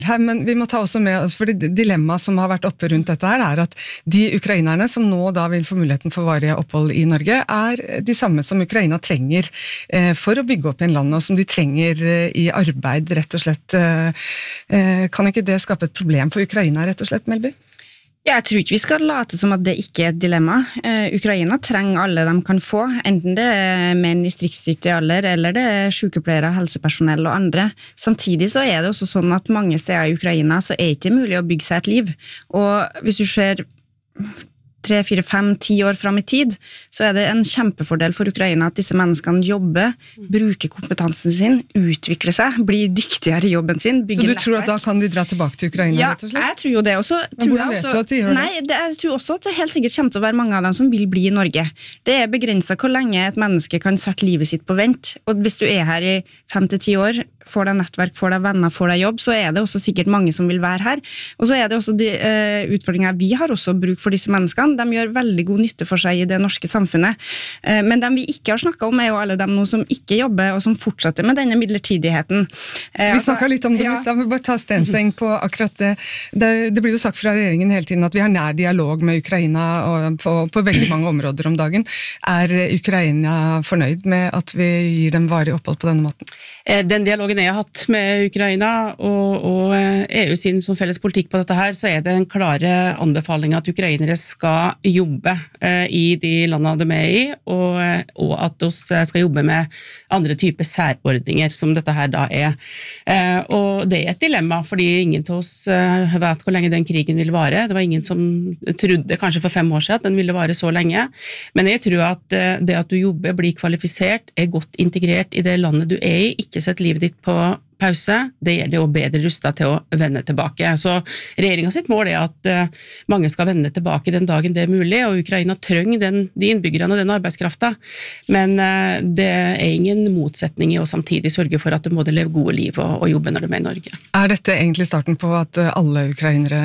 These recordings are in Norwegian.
Her, men vi må ta også med, for dilemmaet som har vært oppe rundt dette her, at de ukrainerne som nå da vil få muligheten for varige opphold i Norge, de samme som Ukraina trenger for å bygge opp en land, og som de trenger i arbeid, rett og slett. Kan ikke det skape et problem for Ukraina, rett og slett, Melby? Jeg tror ikke vi skal late som at det ikke er et dilemma. Ukraina trenger alle de kan få, enten det er menn i stridsdyktig alder, eller det er sykepleiere, helsepersonell og andre. Samtidig så er det også sånn at mange steder i Ukraina så er det ikke mulig å bygge seg et liv. Og hvis du ser 3, 4, 5, 10 år fram i tid, så er det en kjempefordel for Ukraina at disse menneskene jobber, bruker kompetansen sin, utvikler seg, blir dyktigere i jobben sin, bygger nettverk. Så du tror at da kan de dra tilbake til Ukraina, rett og slett? Ja, jeg tror jo det også. Men hvordan vet du at de gjør det? Nei, jeg tror også at det helt sikkert kommer til å være mange av dem som vil bli i Norge. Det er begrenset hvor lenge et menneske kan sette livet sitt på vent, og hvis du er her i 5 til 10 år, får deg nettverk, får deg venner, får deg jobb, så er det også sikkert mange som vil være her. Og så er det også de utfordringer vi har også bruk for disse menneskene. De gjør veldig god nytte for seg i det norske samfunnet. Men dem vi ikke har snakket om er jo alle dem nå som ikke jobber, og som fortsetter med denne midlertidigheten. Vi snakket litt om det, men vi bare ta Stenseng på akkurat det. Det blir jo sagt fra regjeringen hele tiden at vi har nær dialog med Ukraina og på veldig mange områder om dagen. Er Ukraina fornøyd med at vi gir dem varig opphold på denne måten? Den dialogen jeg har hatt med Ukraina og EU sin som felles politikk på dette her, så er det en klare anbefaling at ukrainere skal jobbe i de landene de er i, og at de skal jobbe med andre typer særordninger som dette her da er. Og det er et dilemma, fordi ingen av oss vet hvor lenge den krigen vil vare. Det var ingen som trodde kanskje for 5 år siden at den ville vare så lenge. Men jeg tror at det at du jobber, blir kvalifisert, er godt integrert i det landet du er i, ikke sett livet ditt på pause, det gjør det jo bedre rustet til å vende tilbake. Så regjeringen sitt mål er at mange skal vende tilbake den dagen det er mulig, og Ukraina trenger de innbyggerne og den arbeidskraften. Men det er ingen motsetning i å samtidig sørge for at du må leve gode liv og jobbe når du er i Norge. Er dette egentlig starten på at alle ukrainere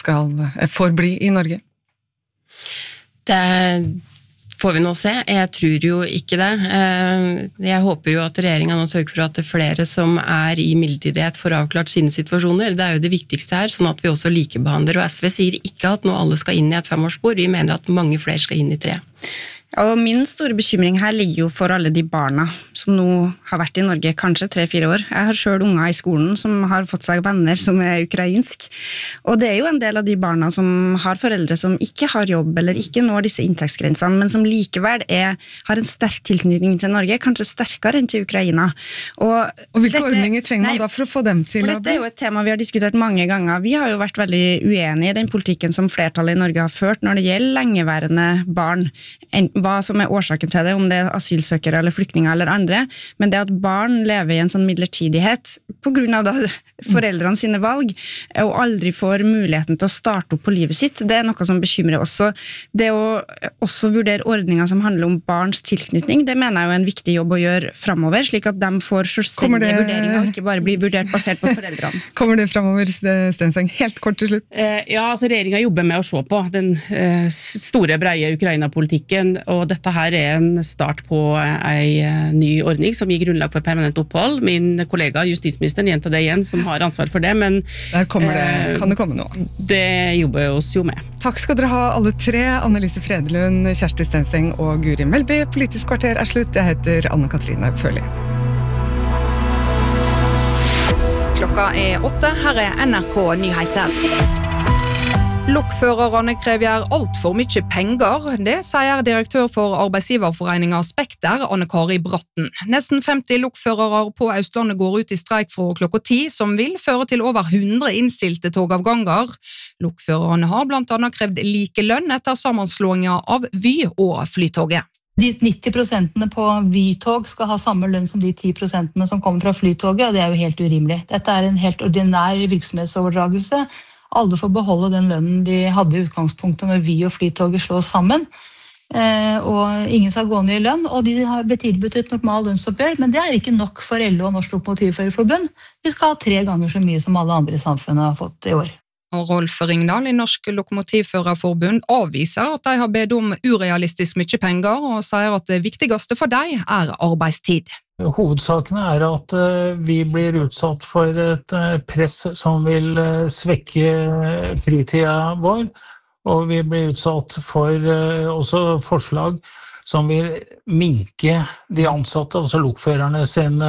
får bli i Norge? Det får vi nå se. Jeg tror jo ikke det. Jeg håper jo at regjeringen nå sørger for at det er flere som er i midlertidighet får avklart sine situasjoner. Det er jo det viktigste her, sånn at vi også likebehandler. Og SV sier ikke at nå alle skal inn i et 5-årsspor. Vi mener at mange flere skal inn i 3. Og min store bekymring her ligger jo for alle de barna som nå har vært i Norge kanskje 3-4 år. Jeg har selv unger i skolen som har fått seg venner som er ukrainsk. Og det er jo en del av de barna som har foreldre som ikke har jobb eller ikke når disse inntektsgrensene, men som likevel har en sterk tilknytning til Norge, kanskje sterkere enn til Ukraina. Og hvilke ordninger trenger man da for å få dem til å bli? Dette er jo et tema vi har diskutert mange ganger. Vi har jo vært veldig uenige i den politikken som flertallet i Norge har ført når det gjelder lengeværende barn, hva som er årsaken til det, om det er asylsøkere eller flyktninger eller andre, men det at barn lever i en sånn midlertidighet på grunn av foreldrene sine valg, og aldri får muligheten til å starte opp på livet sitt, det er noe som bekymrer også. Det å også vurdere ordninger som handler om barns tilknytning, det mener jeg er en viktig jobb å gjøre fremover, slik at de får selvstendige vurderinger og ikke bare blir vurdert basert på foreldrene. Kommer det fremover, Stenseng? Helt kort til slutt. Ja, altså regjeringen jobber med å se på den store, breie Ukraina-politikken, og dette her er en start på en ny ordning som gir grunnlag for permanent opphold. Min kollega, justisministeren, gjentar det igjen, som har ansvar for det, men der kan det komme nå. Det jobber oss jo med. Takk skal dere ha alle 3, Annelise Fredelund, Kjersti Stenseng og Guri Melby. Politisk kvarter er slutt. Jeg heter Anne-Katrine Føli. Klokka er 8, her er NRK Nyheter. Lokførerne krever alt for mye penger, det sier direktør for arbeidsgiverforeningen Spekter, Anne-Kari Bratten. Nesten 50 lokførere på Østlandet går ut i streik fra klokka 10, som vil føre til over 100 innstilte togavganger. Lokførerne har blant annet krevd like lønn etter sammenslåingen av Vy og Flytoget. De 90% på Vy-tog skal ha samme lønn som de 10% som kommer fra Flytoget, og det er jo helt urimelig. Dette er en helt ordinær virksomhetsoverdragelse. Alle får beholde den lønnen de hadde i utgangspunktet når Vy og Flytoget slås sammen. Og ingen skal gå ned i lønn, og de har blitt tilbudt et normal lønnsoppgjør, men det er ikke nok for LO og Norsk Lokomotivførerforbund. De skal ha 3 ganger så mye som alle andre i samfunnet har fått i år. Og Rolf Ringdal i Norsk Lokomotivførerforbund avviser at de har bedt om urealistisk mye penger, og sier at det viktigste for dem er arbeidstid. Hovedsakene at vi blir utsatt for et press som vil svekke fritida vår, og vi blir utsatt for også forslag som vil minke de ansatte, altså lokførerne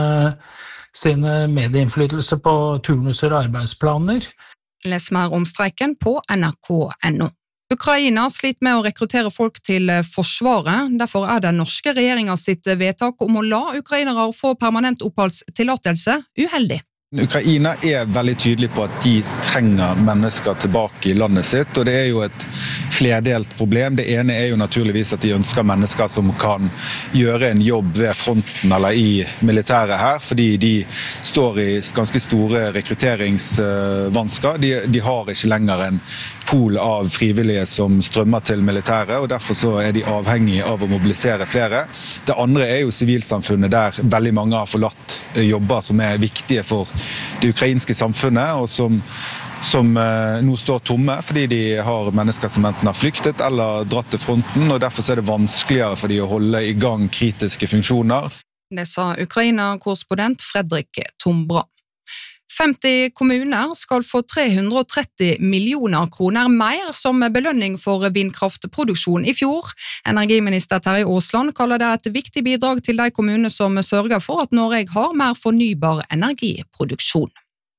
sin medinnflytelse på turnuser og arbeidsplaner. Les mer om streiken på nrk.no. Ukraina sliter med å rekruttere folk til forsvaret, derfor det norske regjeringen sitt vedtak om å la ukrainere få permanent oppholdstillatelse uheldig. Ukraina veldig tydelig på at de trenger mennesker tilbake i landet sitt, og det jo et flerdelt problem. Det ene jo naturligvis at de ønsker mennesker som kan gjøre en jobb ved fronten eller i militæret her, fordi de står i ganske store rekrutteringsvansker. De har ikke lenger en pool av frivillige som strømmer til militæret, og derfor så de avhengige av å mobilisere flere. Det andre jo sivilsamfunnet der veldig mange har forlatt jobber som viktige for det ukrainske samfunnet, og som nå står tomme fordi de har mennesker som enten har flyktet eller dratt til fronten, og derfor så det vanskeligere for de å holde i gang kritiske funksjoner. Det sa Ukraina-korrespondent Fredrik Tombra. 50 kommuner skal få 330 millioner kroner mer som belønning for vindkraftproduksjon i fjor. Energiminister Terje Aasland kaller det et viktig bidrag til de kommunene som sørger for at Norge har mer fornybar energiproduksjon.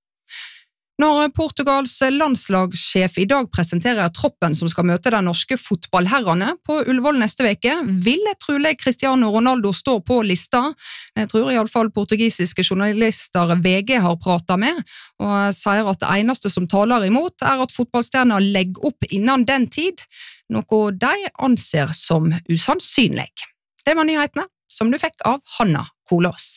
Når Portugals landslagssjef i dag presenterer troppen som skal møte de norske fotballherrene på Ullevål neste veke, vil trolig Cristiano Ronaldo stå på lista. Jeg tror i alle fall portugisiske journalister VG har pratet med, og sier at det eneste som taler imot at fotballstjerner legger opp innan den tid, noe de anser som usannsynlig. Det var nyhetene som du fikk av Hanna Kolås.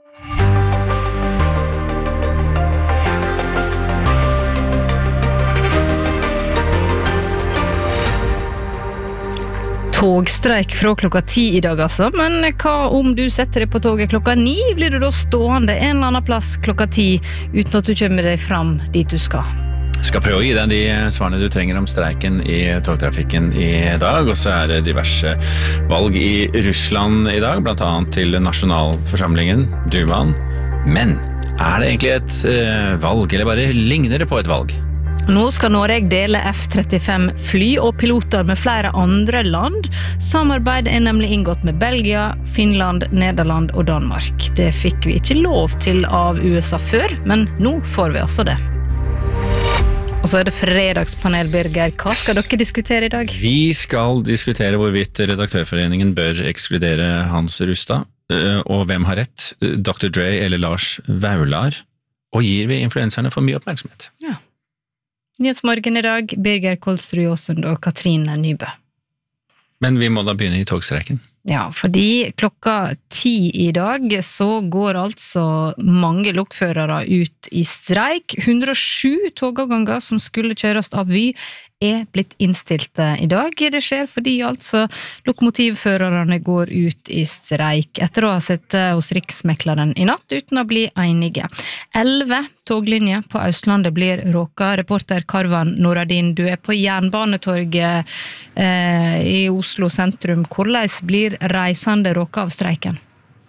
Togstreik fra klokka 10 i dag altså, men hva om du setter deg på toget klokka 9? Blir du da stående en eller annen plass klokka 10 uten at du kommer deg fram dit du skal? Skal prøve å gi deg de svarene du trenger om streiken i togtrafikken i dag, og så det diverse valg i Russland i dag, blant annet til nasjonalforsamlingen, Dumaen. Men det egentlig et valg, eller bare ligner det på et valg? Nå skal Norge dele F-35 fly og piloter med flere andre land. Samarbeid nemlig inngått med Belgia, Finland, Nederland og Danmark. Det fikk vi ikke lov til av USA før, men nå får vi altså det. Og så det fredagspanel, Birger. Hva skal dere diskutere i dag? Vi skal diskutere hvorvidt Redaktørforeningen bør ekskludere Hans Rustad, og hvem har rett, Dr. Dre eller Lars Vaular, og gir vi influenserne for mye oppmerksomhet. Ja. Nyhetsmorgen i dag, Birger Kolsrud Jåsund og Katrine Nybø. Men vi må da begynne i togstreiken. Ja, fordi klokka 10 i dag så går altså mange lokførere ut i streik. 107 togavganger som skulle kjøres av Vy blitt innstilt i dag. Det skjer fordi altså lokomotivførerne går ut i streik etter å ha sett hos Riksmekleren i natt uten å bli enige. 11 toglinjer på Østlandet blir råka. Reporter Karvan Noradin, du på Jernbanetorget i Oslo sentrum. Hvordan blir reisende råka av streiken?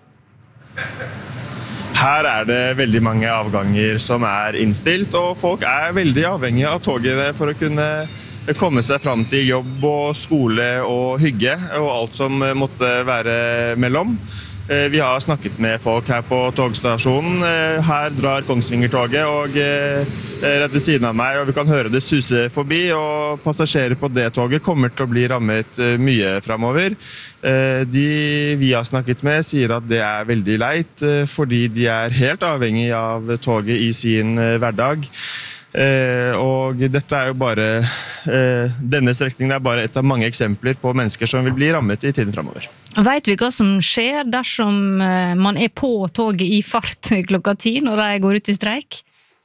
Her det veldig mange avganger som innstilt, og folk veldig avhengige av togene for å kunne komme seg fram til jobb og skole og hygge, og alt som måtte være mellom. Vi har snakket med folk her på togstasjonen. Her drar Kongsvinger-toget og rett ved siden av meg, og vi kan høre det suse forbi, og passasjerer på det toget kommer til å bli rammet mye fremover. De vi har snakket med sier at det veldig leit, fordi de helt avhengig av toget i sin hverdag. Og dette jo bare denne strekningen bare et av mange eksempler på mennesker som vil bli rammet i tiden fremover. Vet vi hva som skjer dersom man på toget i fart klokka 10 når de går ut i streik?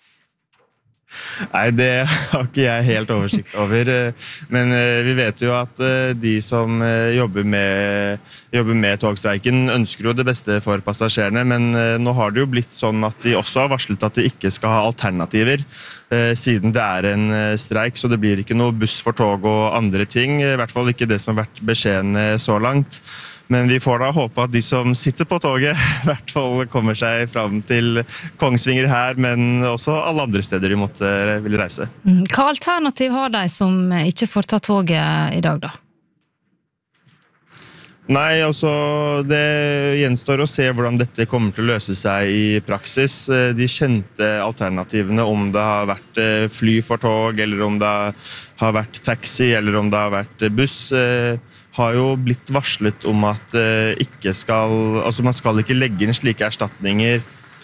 Nei, det har ikke jeg helt oversikt over, men vi vet jo at de som jobber med togstreiken ønsker jo det beste for passasjerene, men nå har det jo blitt sånn at de også har varslet at de ikke skal ha alternativer, siden det en streik, så det blir ikke noe buss for tog og andre ting, i hvert fall ikke det som har vært beskjedene så langt. Men vi får da håpe at de som sitter på toget i hvert fall kommer seg fram til Kongsvinger her, men også alle andre steder de vil reise. Hva alternativ har de som ikke får ta toget i dag da? Nei, altså det gjenstår å se hvordan dette kommer til å løse seg i praksis. De kjente alternativene, om det har vært fly for tog, eller om det har vært taxi, eller om det har vært buss, har jo blitt varslet om at man skal ikke legge inn slike erstatninger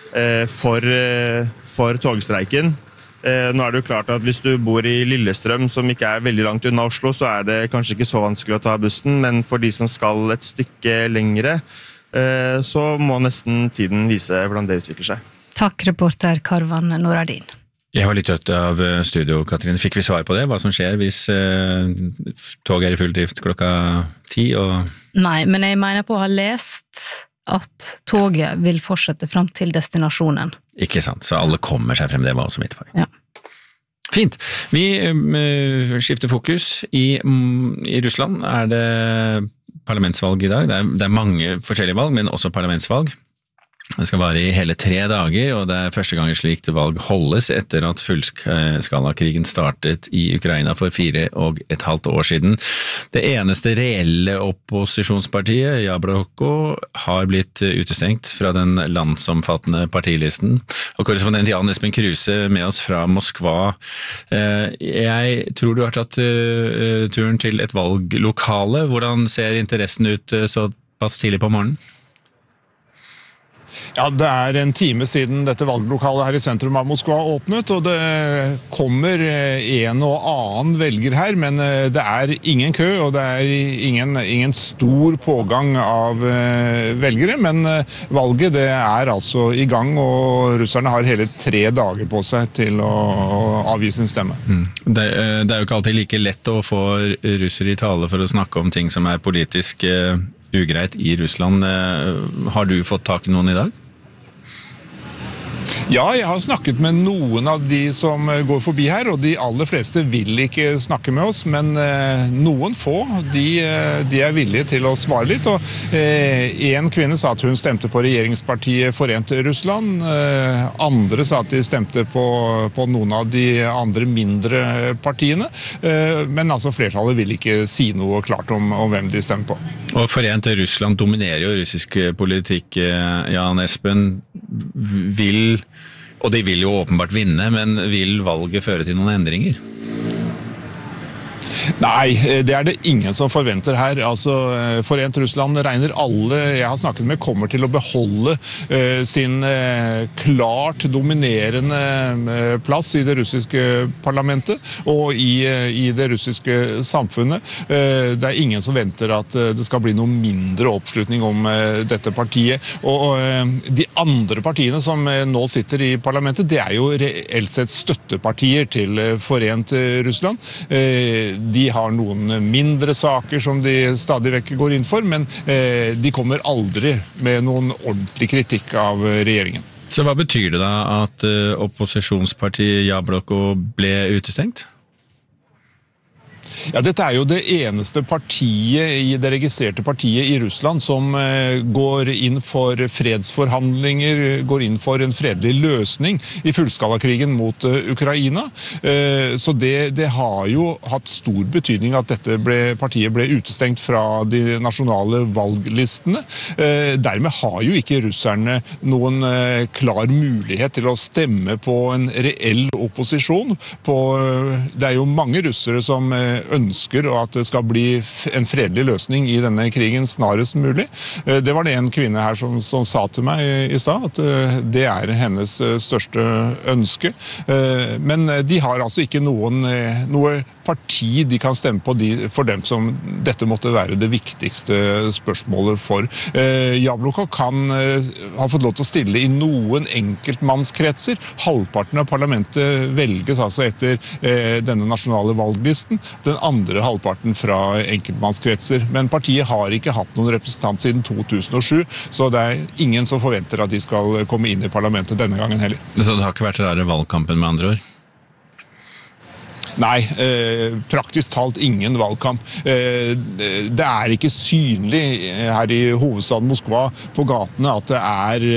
for togstreiken. Nå det jo klart at hvis du bor i Lillestrøm, som ikke veldig langt unna Oslo, så det kanskje ikke så vanskelig å ta bussen, men for de som skal et stykke lengre, så må nesten tiden vise hvordan det utvikler seg. Takk, reporter Karvan Noradin. Jeg var litt ute av studio, Katrine. Fikk vi svar på det? Hva som skjer hvis tog i full drift klokka 10? Nei, men jeg mener på å ha lest at toget vil fortsette frem til destinasjonen. Ikke sant, så alle kommer seg frem, det var også mitt poeng. Ja. Fint. Vi skifter fokus. I Russland det parlamentsvalg i dag. Det mange forskjellige valg, men også parlamentsvalg. Det skal vare i hele 3 dager, og det første gang et slikt valg holdes etter at fullskalakrigen startet i Ukraina for 4,5 år siden. Det eneste reelle opposisjonspartiet, Jabloko, har blitt utestengt fra den landsomfattende partilisten. Og korrespondent Jan Espen Kruse med oss fra Moskva. Jeg tror du har tatt turen til et valglokale. Hvordan ser interessen ut så pass tidlig på morgenen? Ja, det en time siden dette valglokalet her i sentrum av Moskva åpnet, og det kommer en og annen velger her, men det ingen kø, og det ingen stor pågang av velgere, men valget det altså i gang, og russerne har hele 3 dager på seg til å avgi sin stemme. Det jo ikke alltid like lett å få russere i tale for å snakke om ting som politisk ugreit i Russland. Har du fått tak i noen i dag? Ja, jeg har snakket med noen av de som går forbi her, og de aller fleste vil ikke snakke med oss, men noen få, de villige til å svare litt. Og en kvinne sa at hun stemte på regjeringspartiet Forent Russland, andre sa at de stemte på noen av de andre mindre partiene, men altså flertallet vil ikke si noe klart om hvem de stemmer på. Og Forent Russland dominerer jo russisk politikk, Jan Espen. Og de vil jo åpenbart vinne, men vil valget føre til noen endringer? Nei, det det ingen som forventer her. Altså, Forent Russland regner alle jeg har snakket med kommer til å beholde sin klart dominerende plass i det russiske parlamentet og i det russiske samfunnet. Det ingen som venter at det skal bli noe mindre oppslutning om dette partiet. Og de andre partiene som nå sitter i parlamentet, det jo reelt sett støttepartier til Forent Russland. De har noen mindre saker som de stadig vekk går inn for, men de kommer aldri med noen ordentlig kritikk av regjeringen. Så hva betyr det da at opposisjonspartiet Jabloko ble utestengt? Ja, dette jo det eneste partiet, det registrerte partiet i Russland som går inn for fredsforhandlinger, går inn for en fredelig løsning i fullskalakrigen mot Ukraina. Så det har jo hatt stor betydning at dette partiet ble utestengt fra de nasjonale valglistene. Dermed har jo ikke russerne noen klar mulighet til å stemme på en reell opposisjon. Det jo mange russere som ønsker at det skal bli en fredelig løsning i denne krigen snarest mulig. Det var det en kvinne her som sa til meg i stad, at det hennes største ønske. Men de har altså ikke noe parti de kan stemme på for dem som dette måtte være det viktigste spørsmålet for. Jabloko har fått lov til å stille i noen enkeltmannskretser. Halvparten av parlamentet velges altså etter denne nasjonale valglisten. Den andre halvparten fra enkeltmannskretser. Men partiet har ikke hatt noen representant siden 2007, så det ingen som forventer at de skal komme inn i parlamentet denne gangen heller. Så det har ikke vært rare valgkampen med andre ord? Nei, praktisk talt ingen valgkamp. Det ikke synlig her i hovedstaden Moskva på gatene at det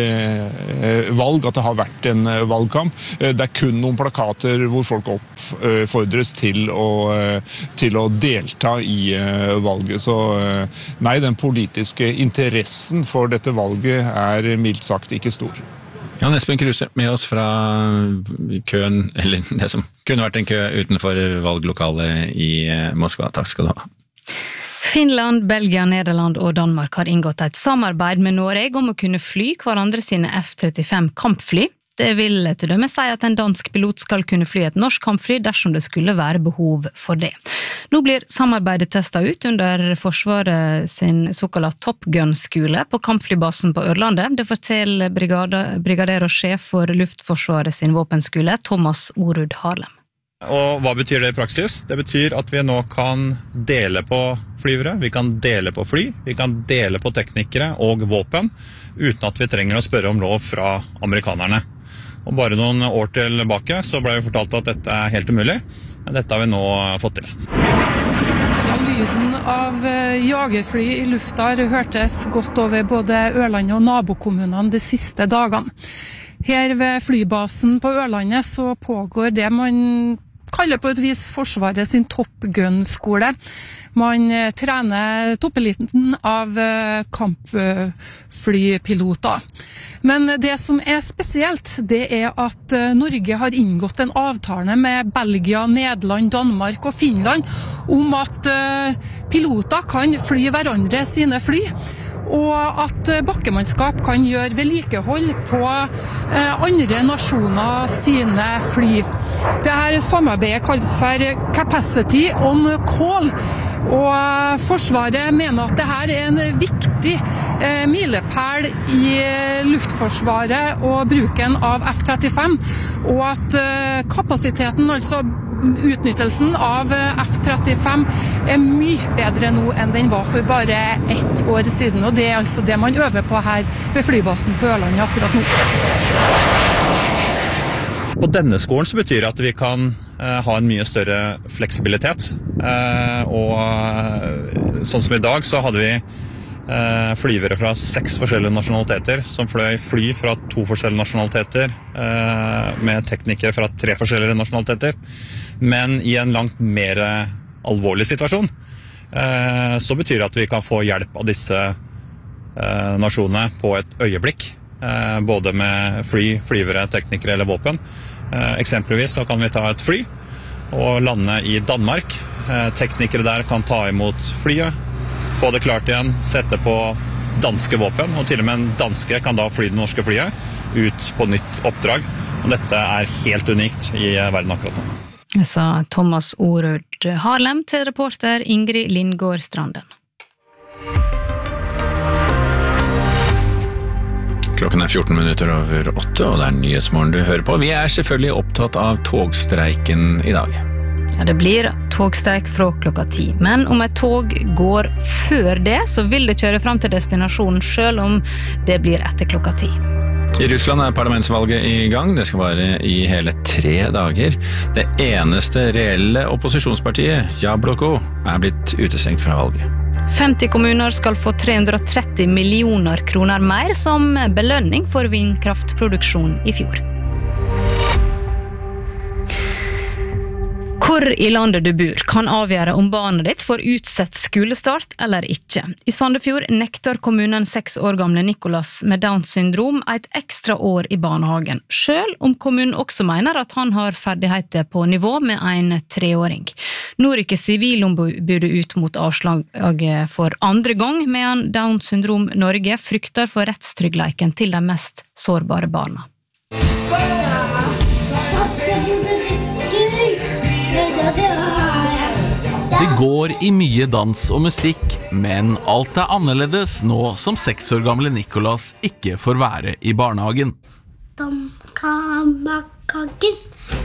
valg, at det har vært en valgkamp. Det kun noen plakater hvor folk oppfordres til å delta i valget. Så nei, den politiske interessen for dette valget mildt sagt ikke stor. Jan Espen Kruse med oss fra køen, eller det som kunne vært en kø utenfor valglokalet i Moskva. Takk skal du ha. Finland, Belgia, Nederland og Danmark har inngått et samarbeid med Norge om å kunne fly hverandre sine F-35 kampfly. Det vil til dømme si at en dansk pilot skal kunne fly et norsk kampfly dersom det skulle være behov for det. Nå blir samarbeidet testet ut under Forsvaret sin såkalla Top Gun-skole på kampflybasen på Ørlandet. Det forteller brigader og sjef for Luftforsvaret sin våpenskole, Thomas Orud Harlem. Og hva betyr det i praksis? Det betyr at vi nå kan dele på flyvere, vi kan dele på fly, vi kan dele på teknikere og våpen, uten at vi trenger å spørre om lov fra amerikanerne. Og bare noen år tilbake så ble vi fortalt at dette helt umulig, men dette har vi nå fått til. Ja, lyden av jagerfly i lufta hørtes godt over både Ørlandet og nabokommunene de siste dagene. Her ved flybasen på Ørlandet så pågår det man kaller på et vis Forsvaret sin Top Gun-skole. Man trener toppeliten av kampflypiloter. Men det som spesielt, det at Norge har inngått en avtale med Belgia, Nederland, Danmark og Finland om at piloter kan fly hverandre sine fly, og at bakkemannskap kan gjøre vedlikehold på andre nasjoner sine fly. Dette samarbeidet kalles for Capacity on Call, og Forsvaret mener at dette en viktig milepæl i Luftforsvaret og bruken av F-35, og at kapasiteten, altså utnyttelsen av F-35 mye bedre nå enn den var for bare 1 år siden, og det altså det man øver på her ved flybasen på Ørlandet akkurat nå. På denne skolen så betyr det at vi kan ha en mye større fleksibilitet, og sånn som i dag så hadde vi flyvere fra 6 forskjellige nasjonaliteter som fløy fly fra 2 forskjellige nasjonaliteter med teknikere fra 3 forskjellige nasjonaliteter, men i en langt mer alvorlig situasjon så betyr det at vi kan få hjelp av disse nasjonene på et øyeblikk, både med flyvere, teknikere eller våpen. Eksempelvis så kan vi ta et fly og lande i Danmark. Teknikere der kan ta imot flyet, få det klart igjen, sette på danske våpen, og til og med en danske kan da fly det norske flyet ut på nytt oppdrag. Og dette helt unikt i verden akkurat nå. Det sa Thomas Orud Harlem til reporter Ingrid Lindgård Stranden. Klokken 14 minutter over 8, og det Nyhetsmorgen du hører på. Vi selvfølgelig opptatt av togstreiken i dag. Ja, det blir togstreik fra klokka 10, men om et tog går før det, så vil det kjøre frem til destinasjonen selv om det blir etter klokka 10. I Russland parlamentsvalget i gang. Det skal være i hele 3 dager. Det eneste reelle opposisjonspartiet, Jabloko, blitt utestengt fra valget. 50 kommuner skal få 330 millioner kroner mer som belønning for vindkraftproduksjon i fjor. Hvor i landet du bor kan avgjøre om barnet ditt får utsett skolestart eller ikke. I Sandefjord nekter kommunen 6 år gamle Nicolas med Downs syndrom et ekstra år i barnehagen, selv om kommunen også mener at han har ferdigheter på nivå med en 3-åring. Nå rykker sivilombudet ut mot avslaget for 2. gang, medan Downs syndrom Norge frykter for rettstryggleiken til de mest sårbare barna. Det går i mye dans og musikk, men alt annerledes nå som 6 år gamle Nicolas ikke får være i barnehagen. Kaken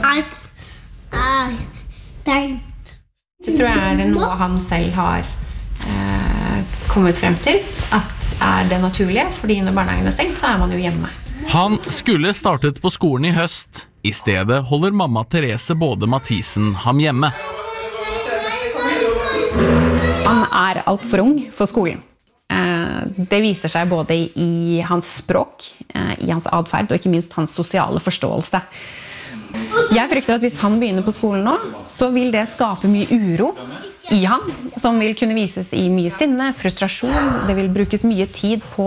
stengt. Det tror jeg noe han selv har kommet frem til, at det naturlige, fordi når barnehagen stengt, så man jo hjemme. Han skulle startet på skolen i høst, I stedet holder mamma Therese Både Mathisen ham hjemme. Han alt for ung for skolen. Det viser seg både i hans språk, i hans adferd og ikke minst hans sosiale forståelse. Jeg frykter at hvis han begynner på skolen nå, så vil det skape mye uro i han, som vil kunne vises i mye sinne, frustrasjon, det vil brukes mye tid på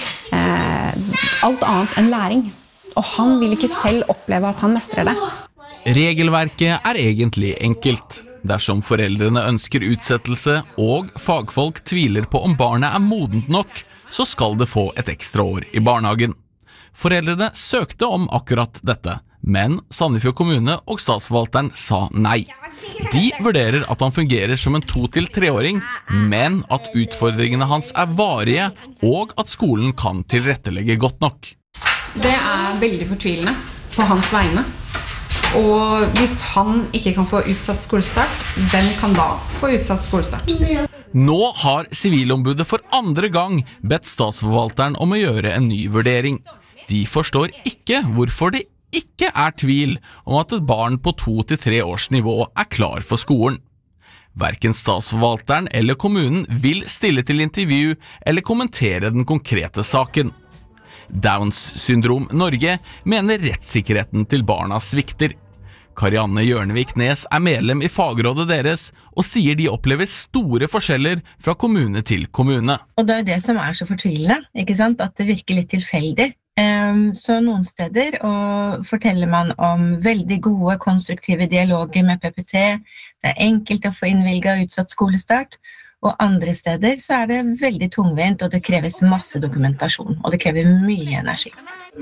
alt annet enn læring. Og han vil ikke selv oppleve at han mestrer det. Regelverket egentlig enkelt. Dersom foreldrene ønsker utsettelse og fagfolk tviler på om barnet modent nok, så skal det få et ekstra år i barnehagen. Foreldrene søkte om akkurat dette, men Sandefjord kommune og statsforvalteren sa nei. De vurderer at han fungerer som en 2-3-åring, men at utfordringene hans varige, og at skolen kan tilrettelegge godt nok. Det veldig fortvilende på hans vegne. Og hvis han ikke kan få utsatt skolestart, hvem kan da få utsatt skolestart? Nå har Sivilombudet for andre gang bedt statsforvalteren om å gjøre en ny vurdering. De forstår ikke hvorfor det ikke tvil om at et barn på 2-3 års nivå klar for skolen. Hverken statsforvalteren eller kommunen vil stille til intervju eller kommentere den konkrete saken. Downs syndrom Norge mener rettssikkerheten til barna svikter. Karianne Hjørnevik Nes medlem i fagrådet deres og sier de opplever store forskjeller fra kommune til kommune. Og det det som så fortvilende, ikke sant? At det virker litt tilfeldig. Så noen steder forteller man om veldig gode, konstruktive dialoger med PPT. Det enkelt å få innvilget utsatt skolestart. Og andre steder så det veldig tungvint, og det kreves masse dokumentasjon, og det krever mye energi.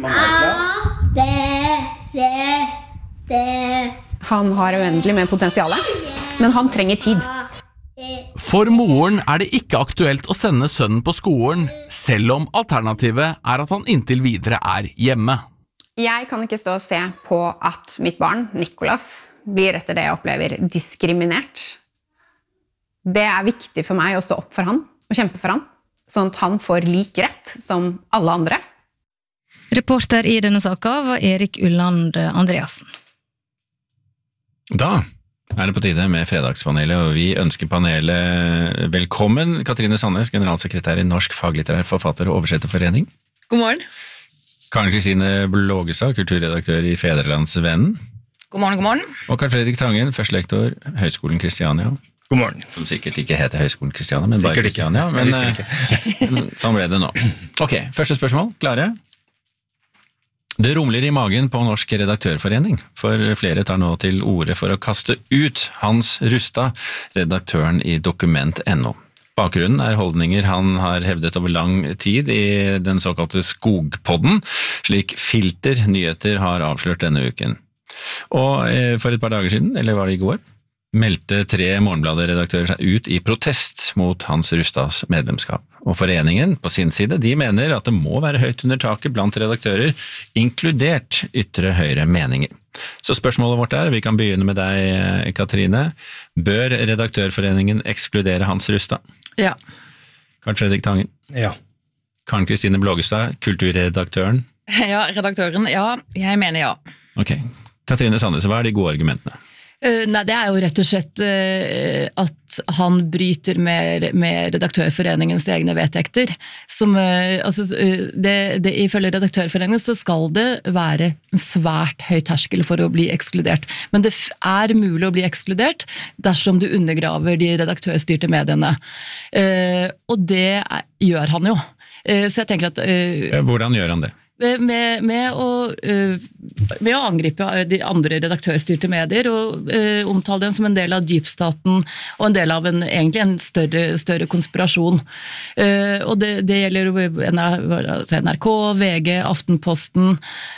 A, B, C, D. Han har uendelig med potensiale, men han trenger tid. For moren det ikke aktuelt å sende sønnen på skolen, selv om alternativet at han inntil videre hjemme. Jeg kan ikke stå og se på at mitt barn, Nicolas, blir etter det jeg opplever diskriminert. Det viktig for meg å stå opp for han og kjempe for han, sånn at han får lik rett som alle andre. Reporter i denne saken var Erik Ulland Andreassen. Da det på tide med fredagspanelet, og vi ønsker panelet velkommen. Katrine Sandnes, generalsekretær i Norsk Faglitterær Forfatter- og Oversetterforening. God morgen. Karen Kristine Blågestad, kulturredaktør i Fædrelandsvennen. God morgen, god morgen. Og Karl Fredrik Tangen, førstelektor, Høgskolen Kristiania. God morgen. Som sikkert ikke heter Høgskolen Kristiania, men bare Kristiania. Men sånn ble det nå. Ok, første spørsmål, klare? Det rumler i magen på Norsk Redaktørforening, for flere tar nå til orde for å kaste ut Hans Rustad, redaktøren i Dokument.no. Bakgrunnen holdninger han har hevdet over lang tid i den såkalte Skogpodden, slik Filter nyheter har avslørt denne uken. Og for et par dager siden, eller var det i går, meldte 3 Morgenbladet-redaktører seg ut i protest mot Hans Rustads medlemskap. Og foreningen på sin side, de mener at det må være høyt under taket blant redaktører, inkludert ytre høyre meninger. Så spørsmålet vårt vi kan begynne med deg, Katrine. Bør redaktørforeningen ekskludere Hans Rustad? Ja. Karl Fredrik Tangen? Ja. Karen Kristine Blågestad, kulturredaktøren? Ja, redaktøren, ja. Jeg mener ja. Ok. Katrine Sandnes, hva de gode argumentene? Nei, det jo rett og slett at han bryter med redaktørforeningens egne vedtekter. Ifølge redaktørforeningen så skal det være en svært høy terskel for å bli ekskludert. Men det mulig å bli ekskludert dersom du undergraver de redaktørstyrte mediene. Og det gjør han jo. Så jeg tenker at... Hvordan gjør han det? Med å angripe de andre redaktørstyrte medier og omtale den som en del av dypstaten og en del av egentlig en større konspirasjon. Og det gjelder NRK, VG, Aftenposten.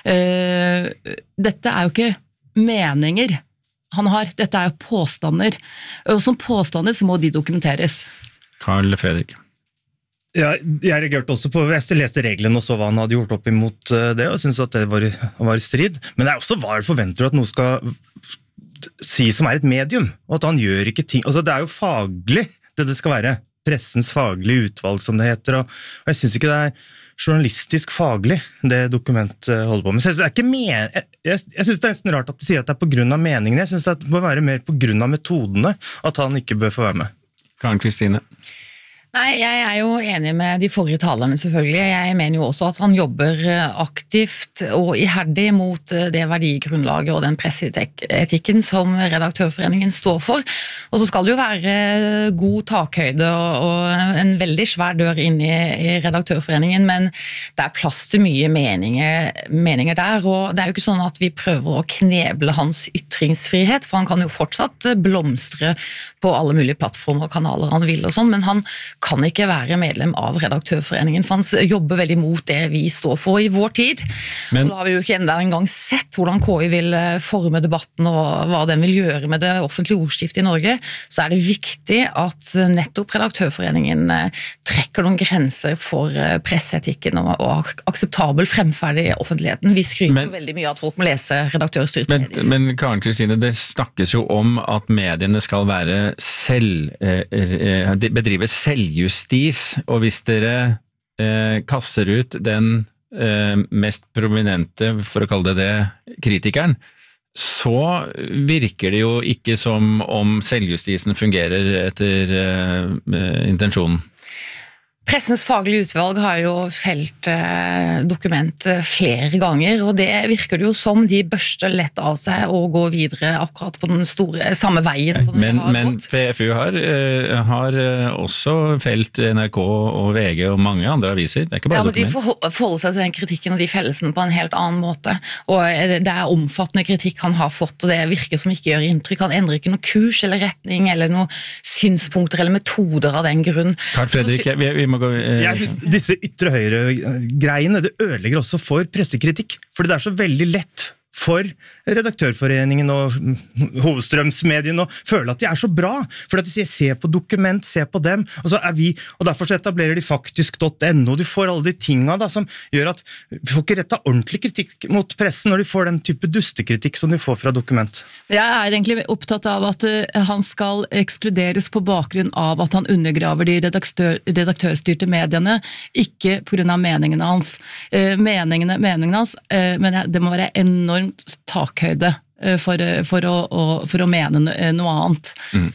Dette jo ikke meninger han har, dette jo påstander. Og som påstander så må de dokumenteres. Karl Fredrik. Ja, jeg reagerte også på, jeg leste reglene og så hva han hadde gjort opp imot det, og synes at det var i strid. Men det også hva forventer at noe skal si som et medium, og at han gjør ikke ting. Altså, det jo faglig det skal være. pressens faglige utvalg, som det heter, og jeg synes ikke det journalistisk faglig, det dokumentet holder på med. Så jeg synes det nesten rart at de sier at det på grunn av meningene. Jeg synes det må være mer på grunn av metodene at han ikke bør få være med. Karen Kristine? Nei, jeg jo enig med de forrige talerne selvfølgelig. Jeg mener jo også at han jobber aktivt og iherdig mot det verdigrunnlaget og den presseetikken som Redaktørforeningen står for. Og så skal det jo være god takhøyde og en veldig svær dør inn i Redaktørforeningen, men det plass til mye meninger der, og det jo ikke sånn at vi prøver å kneble hans ytringsfrihet, for han kan jo fortsatt blomstre på alle mulige plattformer og kanaler han vil og sånn, men han kan ikke være medlem av Redaktørforeningen, for han jobber veldig mot det vi står for i vår tid. Og da har vi jo ikke enda engang sett hvordan KI vil forme debatten og hva den vil gjøre med det offentlige ordskiftet i Norge, så det viktig at nettopp Redaktørforeningen trekker noen grenser for presseetikken og akseptabel fremferd i offentligheten. Vi skryter jo veldig mye at folk må lese redaktørstyrt medier. Men Karen Kristine, det snakkes jo om at mediene skal være bedrive selvjustis, og hvis dere kaster ut den mest prominente, for å kalle det, kritikeren, så virker det jo ikke som om selvjustisen fungerer etter intensjonen. Pressens faglige utvalg har jo felt dokument flere ganger, og det virker det jo som de børster lett av seg og går videre akkurat på den samme veien som de har gått. Men PFU har også felt NRK og VG og mange andre aviser, det ikke bare dokument. Ja, men de forholder seg til den kritikken og de fellelsene på en helt annen måte, og det omfattende kritikk han har fått, og det virker som ikke gjør inntrykk. Han endrer ikke noe kurs eller retning, eller noen synspunkter eller metoder av den grunn. Karl Fredrik, vi må gå... Disse ytre høyre-greiene, det ødelegger også for pressekritikk, fordi det så veldig lett for Redaktørforeningen og hovedstrømsmedien å føle at de så bra, for at de sier se på dokument, se på dem, og så vi, og derfor så etablerer de faktisk.no, de får alle de tingene da, som gjør at vi får ikke rett av ordentlig kritikk mot pressen når de får den type dustekritikk som de får fra dokument. Jeg egentlig opptatt av at han skal ekskluderes på bakgrunn av at han undergraver de redaktørstyrte mediene, ikke på grunn av meningene hans. Meningene hans, men det må være enormt takhøyde for å mene noe annet.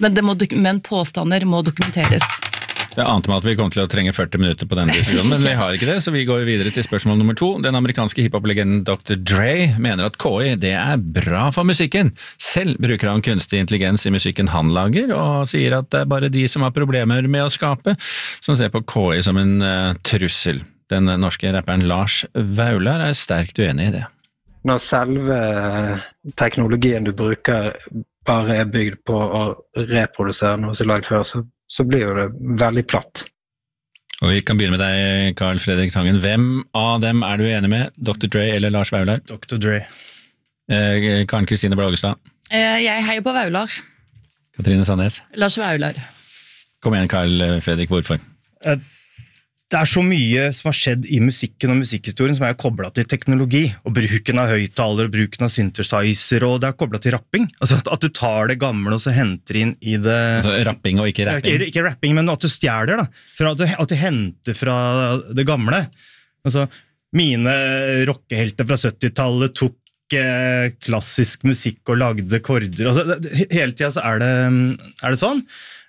Men påstander må dokumenteres. Det ante meg at vi kom til å trenge 40 minutter på denne diskusjonen, men vi har ikke det, så vi går videre til spørsmål nummer 2. Den amerikanske hiphop-legenden Dr. Dre mener at KI det bra for musikken. Selv bruker han kunstig intelligens i musikken han lager, og sier at det bare de som har problemer med å skape, som ser på KI som en trussel. Den norske rapperen Lars Vaular sterkt uenig i det. Når selve teknologien du bruker bare bygd på å reprodusere noe som er lagd før, så blir jo det veldig platt. Og vi kan begynne med deg, Karl Fredrik Tangen. Hvem av dem du enig med? Dr. Dre eller Lars Vaular? Dr. Dre. Karen Kristine Blågestad? Jeg heier på Vaular. Katrine Sandnes? Lars Vaular. Kom igjen, Karl Fredrik, hvorfor? Det så mye som har skjedd i musikken og musikkhistorien som koblet til teknologi, og bruken av høyttaler og bruken av synthesizer, og det koblet til rapping. Altså at du tar det gamle og så henter inn i det... Altså rapping og ikke rapping? Ikke rapping, men at du stjeler da. At du henter fra det gamle. Altså, mine rockehelter fra 70-tallet tok klassisk musikk og lagde korder. Altså, hele tiden så det sånn.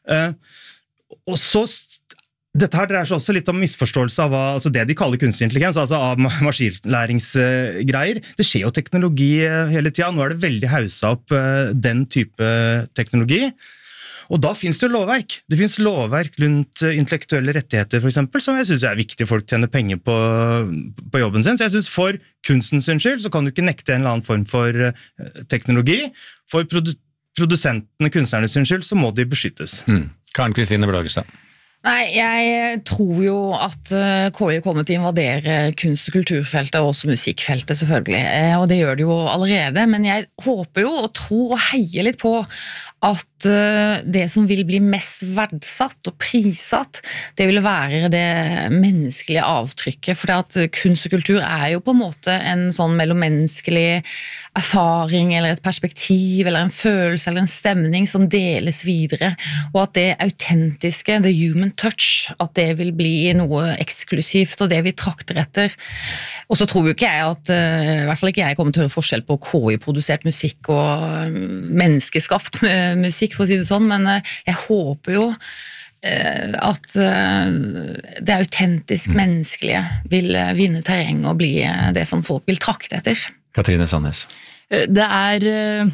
Og så... Dette her dreier seg også litt om misforståelse av altså det de kaller kunstig intelligens, altså av maskinlæringsgreier. Det skjer jo teknologi hele tiden. Nå det veldig hauset opp den type teknologi. Og da finnes det lovverk. Det finnes lovverk rundt intellektuelle rettigheter, for eksempel, som jeg synes viktig folk tjener penger på jobben sin. Så jeg synes for kunstens skyld så kan du ikke nekte en eller annen form for teknologi. For produsentene, kunstnernes skyld, så må de beskyttes. Karen Kristine Blågestad. Nei, jeg tror jo at KI kommer til å invadere kunst- og kulturfeltet og også musikkfeltet selvfølgelig, og det gjør det jo allerede, men jeg håper jo og tror og heier litt på at det som vil bli mest verdsatt og prissatt, det vil være det menneskelige avtrykket, for at kunst og kultur jo på en måte en sånn mellommenneskelig erfaring eller et perspektiv eller en følelse eller en stemning som deles videre, og at det autentiske, the human human touch, at det vil bli noe eksklusivt, og det vi trakter etter. Og så tror jo ikke jeg at, i hvert fall ikke jeg kommer til å høre forskjell på KI-produsert musikk og menneskeskapt musikk, for å si det sånn, men jeg håper jo at det autentisk menneskelige vil vinne terreng og bli det som folk vil trakte etter. Katrine Sandnes. Det er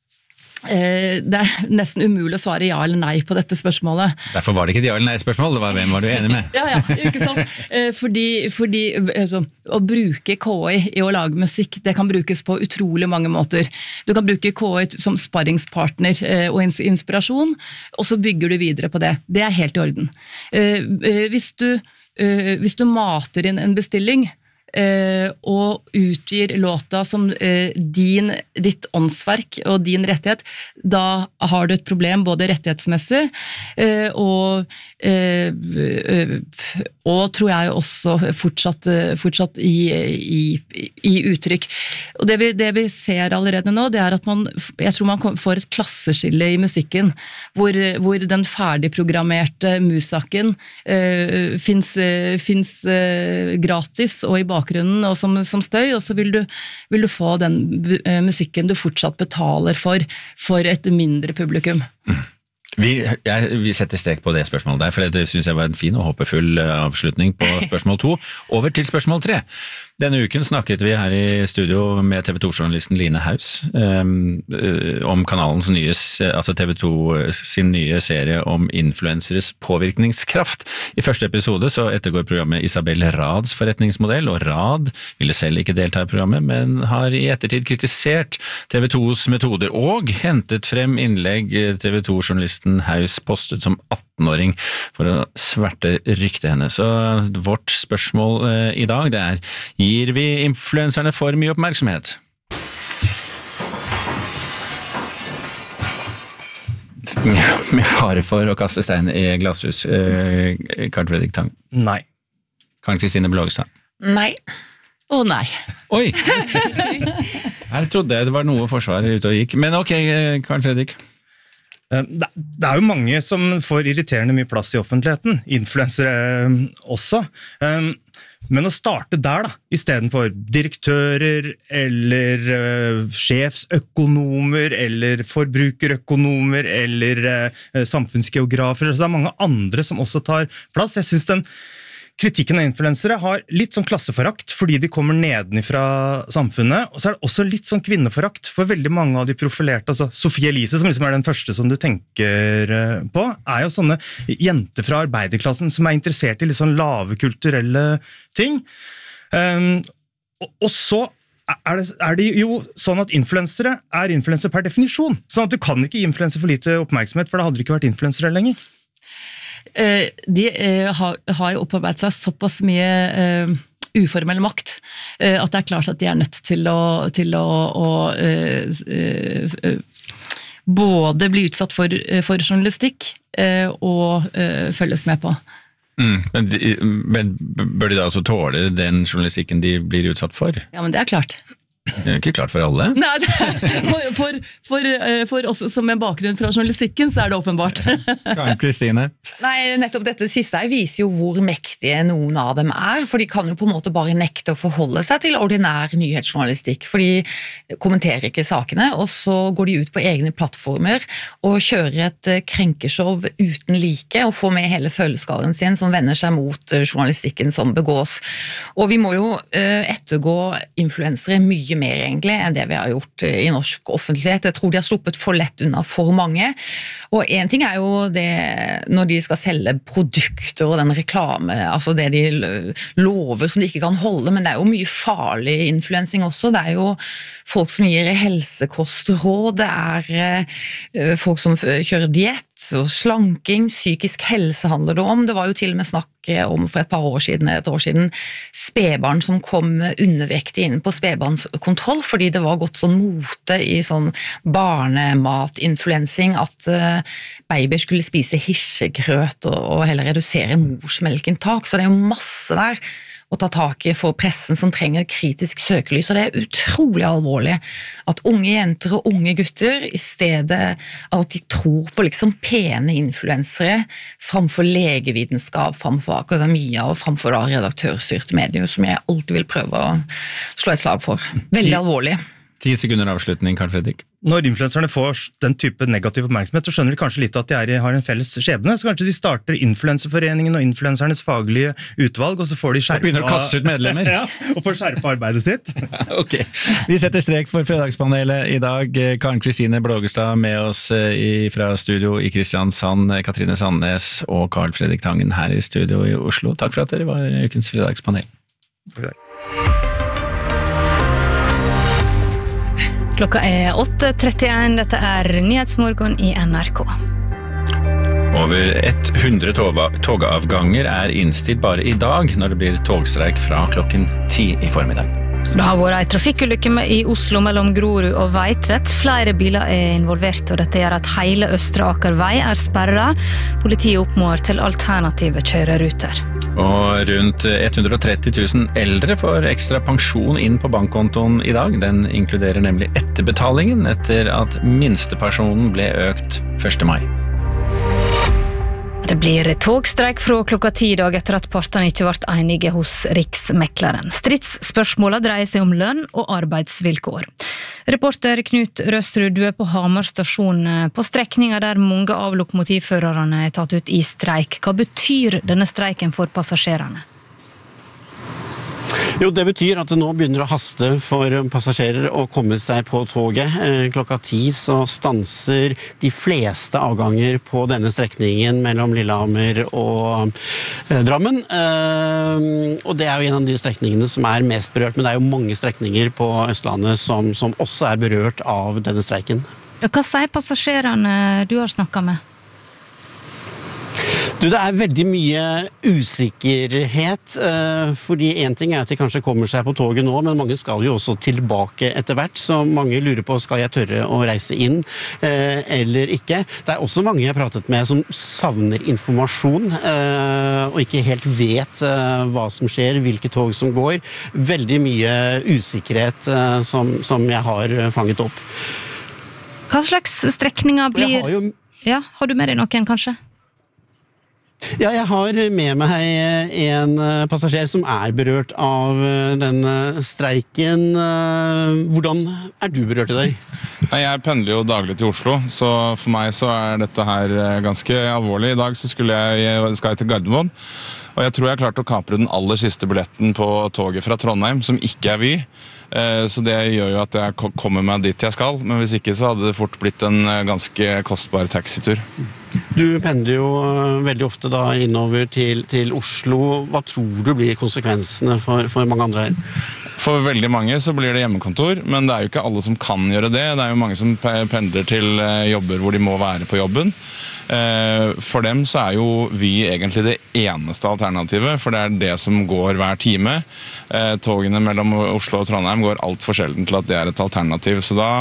nesten umulig å svare ja eller nei på dette spørsmålet. Derfor var det ikke et ja eller nei spørsmål, det var hvem var du enig med? Ja, ikke sant? Fordi altså, å bruke KI i å lage musikk, det kan brukes på utrolig mange måter. Du kan bruke KI som sparringspartner og inspirasjon, og så bygger du videre på det. Det er helt i orden. Hvis du mater inn en bestilling, og utgir låta som ditt åndsverk og din rettighet, da har du et problem både rettighetsmessig og tror jeg også fortsatt i uttrykk. Og det vi ser allerede nå, det er at jeg tror man får et klasseskille i musikken, hvor den ferdigprogrammerte musaken finnes gratis og i bakgrunnen og som støy, og så vil du få den musikken du fortsatt betaler for et mindre publikum. Vi setter strek på det spørsmålet der, for det synes jeg var en fin og håpefull avslutning på spørsmål 2. Over til spørsmål 3. Denne uken snakket vi her i studio med TV 2-journalisten Line Haus om kanalens nye, altså TV 2 sin nye serie om influenceres påvirkningskraft. I første episode så ettergår programmet Isabel Rads forretningsmodell, og Rad ville selv ikke delta i programmet, men har i ettertid kritisert TV 2s metoder og hentet frem innlegg TV 2-journalisten Haus postet som 18-åring for å sverte ryktet henne. Så vårt spørsmål i dag det er: gir vi influenserne for mye oppmerksomhet? Med fare for å kaste stein i glasshus. Karl Fredrik Tang? Nei. Karen Kristine Blågestad? Nei. Å nei. Oi! Her trodde jeg det var noe forsvar ute og gikk. Men ok, Karl Fredrik. Det er jo mange som får irriterende mye plass i offentligheten, influensere også. Men å starte der da, i stedet for direktører, eller sjefsøkonomer, eller forbrukerøkonomer, eller samfunnsgeografer, så det er mange andre som også tar plass. Jeg synes den kritikken av influensere har litt sånn klasseforakt, fordi de kommer nedenifra samfunnet, og så er det også litt sånn kvinneforakt, for veldig mange av de profilerte, altså Sofie Elise, som liksom er den første som du tenker på, er jo sånne jenter fra arbeiderklassen som er interessert i litt sånn lave kulturelle ting. Og så er det jo sånn at influensere er influensere per definisjon, sånn at du kan ikke gi influensere for lite oppmerksomhet, for da hadde det ikke vært influensere lenger. De har jo opparbeidet seg såpass mye uformell makt at det er klart at de er nødt til å både bli utsatt for journalistikk og følges med på. Men bør de da altså tåle den journalistikken de blir utsatt for? Ja, men det er klart. Det er jo ikke klart for alle. Nei, for oss som med bakgrunn fra journalistikken, så er det åpenbart. Karen Kristine? Nei, nettopp dette siste her viser jo hvor mektige noen av dem er, for de kan jo på en måte bare nekte å forholde seg til ordinær nyhetsjournalistikk, for de kommenterer ikke sakene, og så går de ut på egne plattformer og kjører et krenkeshow uten like, og får med hele følelseskaren sin som vender seg mot journalistikken som begås. Og vi må jo ettergå influensere mye mer egentlig enn det vi har gjort i norsk offentlighet. Jeg tror de har sluppet for lett unna for mange. Og en ting er jo det når de skal selge produkter og den reklame, altså det de lover som de ikke kan holde, men det er jo mye farlig influensing også. Det er jo folk som gir helsekostråd, det er folk som kjører diett og slanking, psykisk helse handler det om. Det var jo til og med snakk om for et år siden, spedbarn som kom undervektig inn på spedbarnskontroll, fordi det var gått sånn mote i sånn barnematinfluensing at babyer skulle spise hirsegrøt og heller redusere morsmelkinntak, så det er jo masse der. å ta tak i for pressen som trenger kritisk søkelys, og det utrolig alvorlig at unge jenter og unge gutter i stedet av at de tror på liksom pene influensere framfor legevitenskap, framfor akademia og framfor da redaktørstyrte medier, som jeg alltid vil prøve å slå et slag for. Veldig alvorlig. 10 sekunder avslutning, Carl Fredrik. Når influenserne får den type negativ oppmerksomhet, så skjønner de kanskje litt at de har en felles skjebne, så kanskje de starter Influencerforeningen og influencernes faglige utvalg, og så får de skjerpa... Begynner å kaste ut medlemmer. Ja, og får skjerpa arbeidet sitt. Ok, vi setter strek for fredagspanelet i dag. Karen Kristine Blågestad med oss fra studio i Kristiansand, Katrine Sandnes og Carl Fredrik Tangen her i studio i Oslo. Takk for at dere var ukens fredagspanel. Takk. Klokka 8:31, dette Nyhetsmorgen i NRK. Over 100 togavganger innstilt bare i dag, når det blir togstreik fra klokken 10 i formiddag. Det har vært en trafikkulykke i Oslo mellom Grorud og Veitvet. Flere biler involvert, og dette gjør at hele Østre Aker vei sperret. Politiet oppmåler til alternative kjøreruter. Og rundt 130 000 eldre får ekstra pensjon inn på bankkontoen i dag. Den inkluderer nemlig etterbetalingen etter at minstepensjonen ble økt 1. mai. Det blir togstreik fra klokka 10 i dag etter at partene ikke ble enige hos Riksmekleren. Stridsspørsmålene dreier seg om lønn og arbeidsvilkår. Reporter Knut Røsrud, du på Hamar stasjon på strekninger der mange av lokomotivførerne tatt ut i streik. Hva betyr denne streiken for passasjerene? Jo, det betyr at det nå begynner å haste for passasjerer å komme seg på toget. Klokka 10 så stanser de fleste avganger på denne strekningen mellom Lillehammer og Drammen. Og det jo en av de strekningene som mest berørt, men det jo mange strekninger på Østlandet som også berørt av denne streiken. Hva sier passasjerene du har snakket med? Du, det veldig mye usikkerhet, fordi en ting at de kanskje kommer seg på toget nå, men mange skal jo også tilbake etter hvert, så mange lurer på, skal jeg tørre å reise inn eller ikke? Det også mange jeg har pratet med som savner informasjon, og ikke helt vet hva som skjer, hvilke tog som går. Veldig mye usikkerhet som jeg har fanget opp. Hva slags strekninger blir... Ja, har du med deg noen kanskje? Ja, jeg har med meg en passasjer som berørt av denne streiken. Hvordan du berørt i dag? Jeg pendler jo daglig til Oslo, så for meg så dette her ganske alvorlig. I dag så skal jeg til Gardermoen, og jeg tror jeg klarte å kapre den aller siste billetten på toget fra Trondheim, som ikke Vy. Så det gjør jo at jeg kommer meg dit jeg skal, men hvis ikke så hadde det fort blitt en ganske kostbar taxitur. Du pendler jo veldig ofte da innover til Oslo. Hva tror du blir konsekvensene for mange andre her? For veldig mange så blir det hjemmekontor, men det jo ikke alle som kan gjøre det. Det jo mange som pendler til jobber hvor de må være på jobben. For dem så jo Vy egentlig det eneste alternativet, for det det som går hver time. Togene mellom Oslo og Trondheim går alt for sjelden til at det et alternativ, så da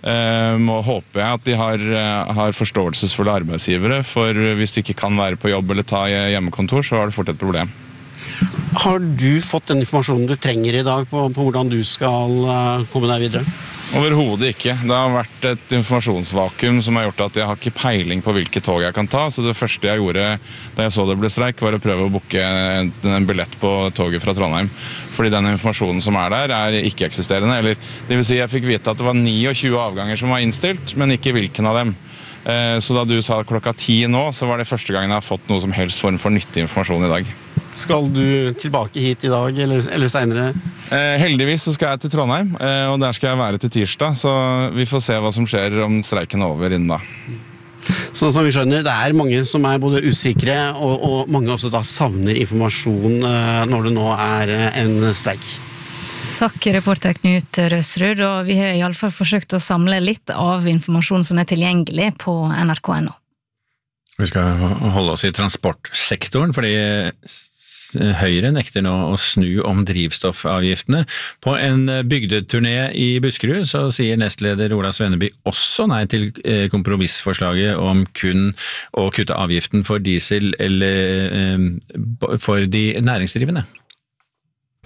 håper jeg at de har forståelsesfulle arbeidsgivere, for hvis du ikke kan være på jobb eller ta hjemmekontor, så det fort et problem. Har du fått den informasjonen du trenger i dag på hvordan du skal komme deg videre? Overhodet ikke. Det har vært et informasjonsvakuum som har gjort at jeg har ikke peiling på hvilke tog jeg kan ta, så det første jeg gjorde da jeg så det ble streik var å prøve å booke en billett på toget fra Trondheim, fordi den informasjonen som der ikke-eksisterende, eller det vil si jeg fikk vite at det var 29 avganger som var innstilt, men ikke hvilken av dem. Så da du sa klokka 10 nå, så var det første gangen jeg har fått noe som helst form for nyttig informasjon i dag. Skal du tilbake hit i dag, eller senere? Heldigvis så skal jeg til Trondheim, og der skal jeg være til tirsdag, så vi får se hva som skjer om streiken over innen da. Så som vi skjønner, det mange som både usikre, og mange også da savner informasjon når det nå en streik. Takk, reporter Knut Røsrud, og vi har i alle fall forsøkt å samle litt av informasjon som tilgjengelig på nrk.no. Vi skal holde oss i transportsektoren, fordi Høyre nekter nå å snu om drivstoffavgiftene. På en bygdeturné i Buskerud så sier nestleder Ola Svenneby også nei til kompromissforslaget om kun å kutte avgiften for diesel eller for de næringsdrivende.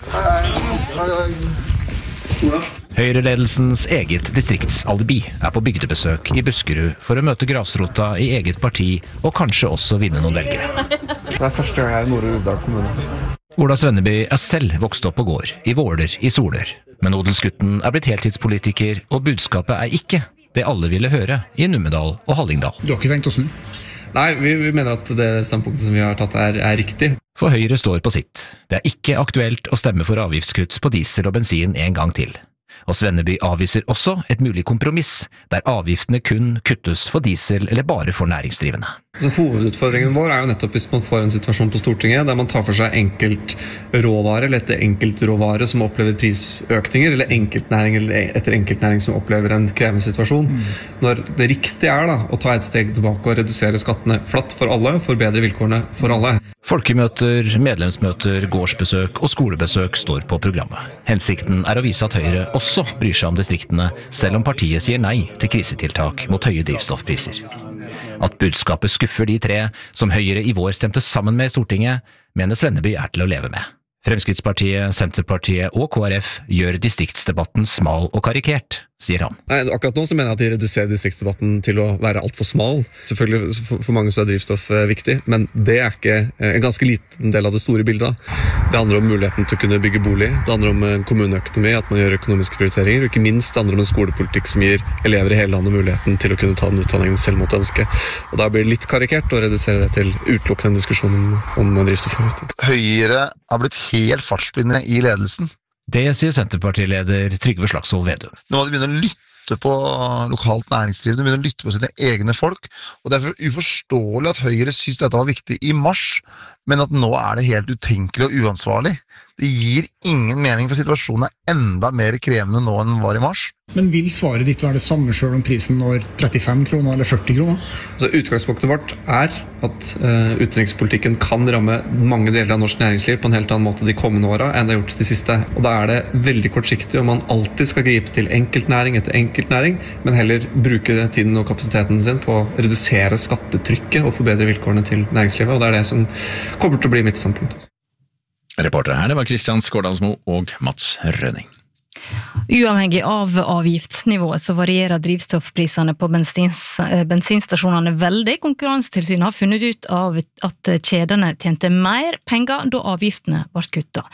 Høyreledelsens eget distriktsalibi på bygdebesøk i Buskerud for å møte grasrota i eget parti og kanskje også vinne noen velgere. Det første gang jeg Nord-Uvdal kommune. Ola Svenneby selv vokst opp på gård, i Våler, i Soler. Men odelsgutten blitt heltidspolitiker, og budskapet ikke det alle ville høre i Numedal og Hallingdal. Du har ikke tenkt å snu? Nei, vi mener at det standpunktet som vi har tatt er riktig. For Høyre står på sitt. Det ikke aktuelt å stemme for avgiftskutt på diesel og bensin en gang til. Og Svenneby avviser også et mulig kompromiss, der avgiftene kun kuttes for diesel eller bare for næringsdrivende. Så hovedutfordringen vår jo nettopp hvis man får en situasjon på Stortinget der man tar for seg enkeltråvare eller etter enkeltråvare som opplever prisøkninger, eller enkeltnæring eller etter enkeltnæring som opplever en krevende situasjon. Når det riktige da, å ta et steg tilbake og redusere skattene flatt for alle, forbedre vilkårene for alle. Folkemøter, medlemsmøter, gårdsbesøk og skolebesøk står på programmet. Hensikten å vise at Høyre også bryr seg om distriktene, selv om partiet sier nei til krisetiltak mot høye drivstoffpriser. At budskapet skuffer de tre som Høyre i vår stemte sammen med i Stortinget, mener Svenneby til å leve med. Fremskrittspartiet, Senterpartiet og KrF gjør distriktsdebatten smal og karikert, sier han. Nei, akkurat nå så mener jeg at de reduserer distriktsdebatten til å være alt for smal. Selvfølgelig for mange så drivstoff viktig, men det ikke en ganske liten del av det store bildet. Det handler om muligheten til å kunne bygge bolig, det handler om kommuneøkonomi, at man gjør økonomiske prioriteringer, og ikke minst det handler om en skolepolitikk som gir elever i hele landet muligheten til å kunne ta den utdanningen selv mot ønske. Og da blir det litt karikert å redusere det til utelukkende diskusjon om drivstoffavgift. Høyre har blitt helt fartsblinde i ledelsen. Det sier Senterpartileder Trygve Slagsvold Vedum. Nå må de begynne å lytte på lokalt næringsliv, de begynner å lytte på sine egne folk, og det for uforståelig at Høyre synes dette var viktig i mars, men at nå det helt utenkelig og uansvarlig. Det gir ingen mening, for situasjonen enda mer krevende nå enn den var i mars. Men vil svaret ditt være det samme selv om prisen når 35 kroner eller 40 kroner? Så utgangspunktet vårt at utenrikspolitikken kan ramme mange deler av norsk næringsliv på en helt annen måte de kommende årene enn det har gjort de siste. Og da det veldig kortsiktig om man alltid skal gripe til enkeltnæring etter enkeltnæring, men heller bruke tiden og kapasiteten sin på å redusere skattetrykket og forbedre vilkårene til næringslivet. Og det det som kommer til å bli mitt standpunkt. Reportere her, det var Kristian Skårdalsmo og Mats Rønning. Uavhengig av avgiftsnivået så varierer drivstoffprisene på bensinstasjonene veldig. Konkurransetilsynet har funnet ut av at kjedene tjente mer penger da avgiftene ble kuttet.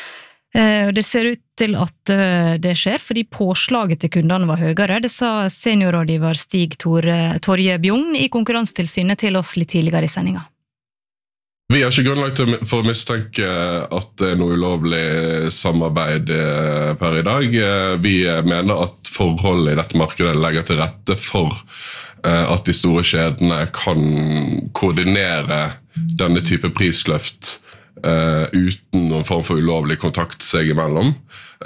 Det ser ut til at det skjer fordi påslaget til kundene var høyere. Det sa seniorrådgiver Stig Torje Bjugn i Konkurransetilsynet til oss litt tidligere i sendinga. Vi har ikke grunnlag for å mistenke at det noe ulovlig samarbeid per i dag. Vi mener at forholdet i dette markedet legger til rette for at de store kjedene kan koordinere denne type prisløft uten noen form for ulovlig kontakt seg imellom.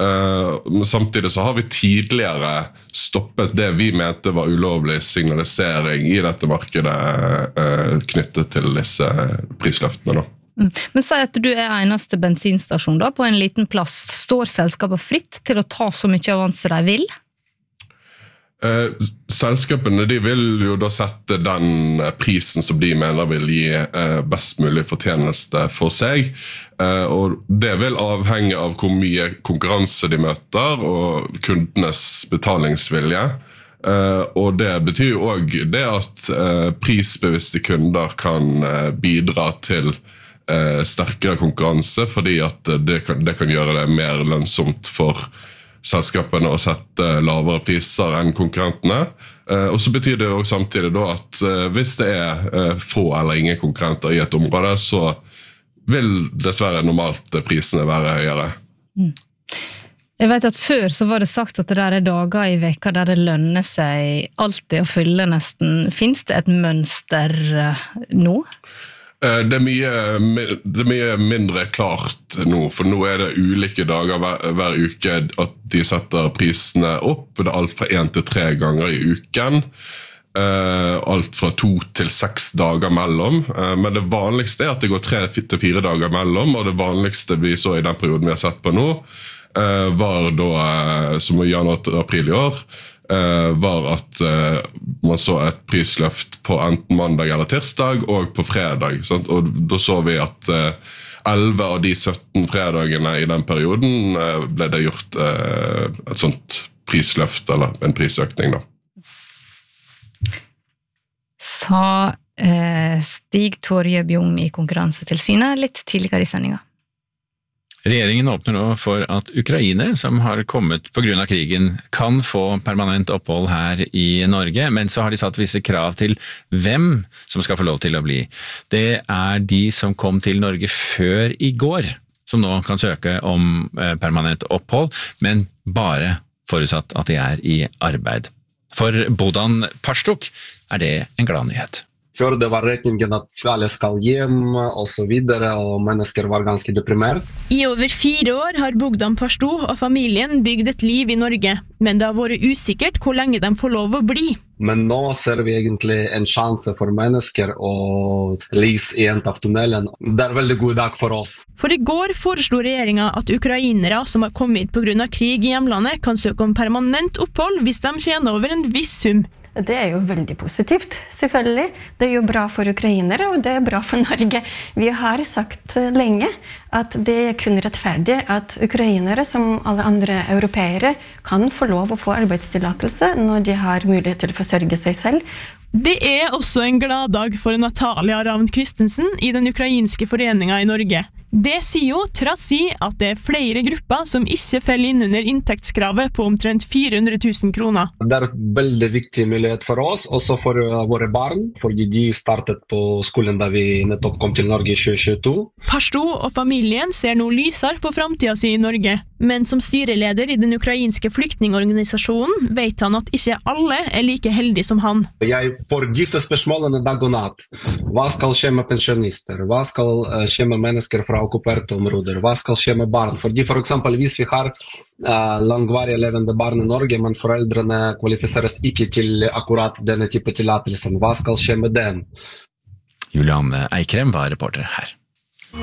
Samtidig så har vi tidligere stoppet det vi mente var ulovlig signalisering i dette markedet knyttet til disse prisløftene. Men si at du eneste bensinstasjon da, på en liten plass. Står selskapet fritt til å ta så mye avanse de vil? Selskapene de vil jo da sette den prisen som de mener vil gi best mulig fortjeneste for seg, og det vil avhenge av hvor mye konkurranse de møter og kundenes betalingsvilje, og det betyr jo også det at prisbevisste kunder kan bidra til sterkere konkurranse, fordi at det kan gjøre det mer lønnsomt for selskapene å sette lavere priser enn konkurrentene. Og så betyr det jo samtidig da at hvis det få eller ingen konkurrenter i et område, så vil dessverre normalt prisene være høyere. Jeg vet at før så var det sagt at det dager i veka der det lønner seg alltid å fylle nesten. Finnes det et mønster nå? Det mye mindre klart nå, for nå det ulike dager hver uke at de setter prisene opp. Det alt fra 1 til 3 ganger i uken. Alt fra 2 til 6 dager mellom. Men det vanligste at det går 3 til 4 dager mellom, og det vanligste vi så i den perioden vi har sett på nå, var da, som i januar til april i år, var at man så et prisløft på enten mandag eller tirsdag og på fredag. Sant? Og da så vi at 11 av de 17 fredagene i den perioden ble det gjort et sånt prisløft, eller en prisøkning da. Sa Stig Torje Bjung i Konkurransetilsynet litt tidligere i sendingen. Regjeringen åpner nå for at ukrainere som har kommet på grunn av krigen kan få permanent opphold her i Norge, men så har de satt visse krav til hvem som skal få lov til å bli. Det de som kom til Norge før i går, som nå kan søke om permanent opphold, men bare forutsatt at de i arbeid. For Bohdan Pashtuk det en glad nyhet. Før det var retningen at alle skal hjem og så videre, og mennesker var ganske deprimert. I over 4 år har Bohdan Pashtuk og familien bygd et liv i Norge, men det har vært usikkert hvor lenge de får lov å bli. Men nå ser vi egentlig en sjanse for mennesker å lys i en av tunnelen. Det veldig god dag for oss. For i går foreslo regjeringen at ukrainere som har kommet på grunn av krig i hjemlandet kan søke om permanent opphold hvis de tjener over en viss sum. Det jo veldig positivt, selvfølgelig. Det jo bra for ukrainere, og det bra for Norge. Vi har sagt lenge at det kun rettferdig at ukrainere, som alle andre europeere, kan få lov å få arbeidstillatelse når de har mulighet til å forsørge seg selv. Det også en glad dag for Natalia Ravn Christensen i den ukrainske foreningen i Norge. Det sier jo trass i at det flere grupper som ikke faller inn under inntektskravet på omtrent 400 000 kroner. Det en veldig viktig mulighet for oss, også for våre barn, fordi de startet på skolen da vi nettopp kom til Norge i 2022. Pashtuk og familien ser nå lysere på fremtiden sin i Norge, men som styreleder i den ukrainske flyktningorganisasjonen vet han at ikke alle like heldige som han. Jeg får disse spørsmålene dag og natt. Hva skal skje med pensjonister? Hva skal skje med mennesker fra okkuperte områder? Hva skal skje med barn? Fordi for eksempel hvis vi har langvarig levende barn i Norge, men foreldrene kvalifiseres ikke til akkurat denne type tillatelsen, hva skal skje med dem? Julianne Eikrem var reporter her.